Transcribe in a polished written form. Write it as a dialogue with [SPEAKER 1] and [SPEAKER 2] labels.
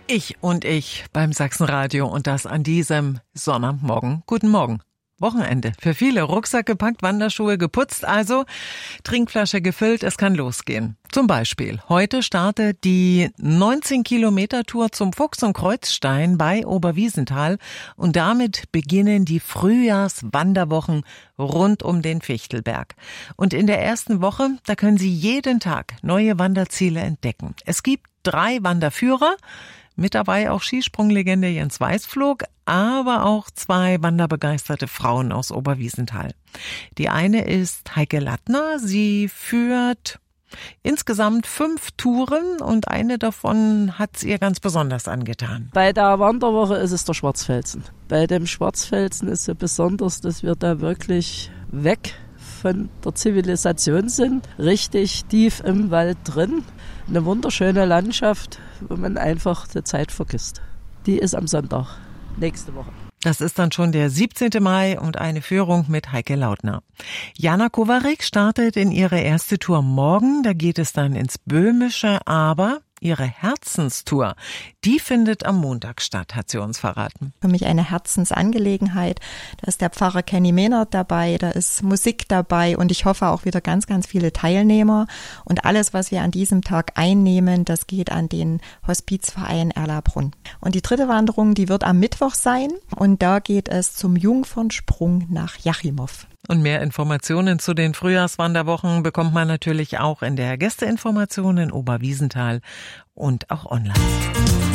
[SPEAKER 1] Ich beim Sachsenradio und das an diesem Sonntagmorgen. Guten Morgen. Wochenende. Für viele Rucksack gepackt, Wanderschuhe geputzt, also Trinkflasche gefüllt, es kann losgehen. Zum Beispiel, heute startet die 19-Kilometer-Tour zum Fuchs- und Kreuzstein bei Oberwiesenthal und damit beginnen die Frühjahrswanderwochen rund um den Fichtelberg. Und in der ersten Woche, da können Sie jeden Tag neue Wanderziele entdecken. Es gibt 3 Wanderführer, mit dabei auch Skisprunglegende Jens Weißflog, aber auch 2 wanderbegeisterte Frauen aus Oberwiesenthal. Die eine ist Heike Lattner. Sie führt insgesamt 5 Touren und eine davon hat's ihr ganz besonders angetan.
[SPEAKER 2] Bei der Wanderwoche ist es der Schwarzfelsen. Bei dem Schwarzfelsen ist es besonders, dass wir da wirklich weg von der Zivilisation sind, richtig tief im Wald drin. Eine wunderschöne Landschaft, wo man einfach die Zeit vergisst. Die ist am Sonntag, nächste Woche.
[SPEAKER 1] Das ist dann schon der 17. Mai und eine Führung mit Heike Lautner. Jana Kovarik startet in ihre erste Tour morgen. Da geht es dann ins Böhmische, aber ihre Herzenstour, die findet am Montag statt, hat sie uns verraten.
[SPEAKER 3] Für mich eine Herzensangelegenheit. Da ist der Pfarrer Kenny Mehnert dabei, da ist Musik dabei und ich hoffe auch wieder ganz, ganz viele Teilnehmer. Und alles, was wir an diesem Tag einnehmen, das geht an den Hospizverein Erlabrunn. Und die 3. Wanderung, die wird am Mittwoch sein und da geht es zum Jungfernsprung nach Jachimow.
[SPEAKER 1] Und mehr Informationen zu den Frühjahrswanderwochen bekommt man natürlich auch in der Gästeinformation in Oberwiesenthal und auch online.